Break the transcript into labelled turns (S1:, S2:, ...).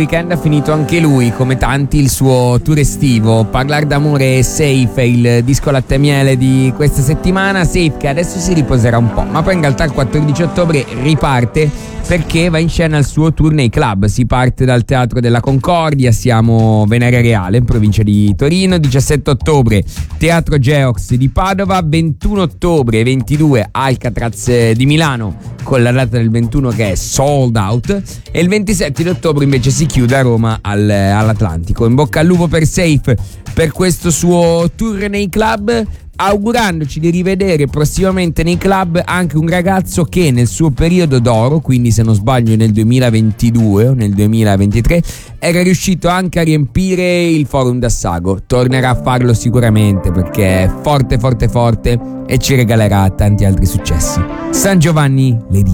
S1: Weekend ha finito anche lui, come tanti, il suo tour estivo. Parlar d'amore e Safe è il disco latte e miele di questa settimana. Safe che adesso si riposerà un po', ma poi in realtà il 14 ottobre riparte perché va in scena il suo tour nei club. Si parte dal Teatro della Concordia, siamo Venere Reale in provincia di Torino. 17 ottobre Teatro Geox di Padova, 21 ottobre e 22 Alcatraz di Milano, con la data del 21 che è sold out, e il 27 di ottobre invece si chiude a Roma all'Atlantico. In bocca al lupo per Safe per questo suo tour nei club, augurandoci di rivedere prossimamente nei club anche un ragazzo che nel suo periodo d'oro, quindi se non sbaglio nel 2022 o nel 2023, era riuscito anche a riempire il Forum d'Assago. Tornerà a farlo sicuramente perché è forte e ci regalerà tanti altri successi. San Giovanni, Lady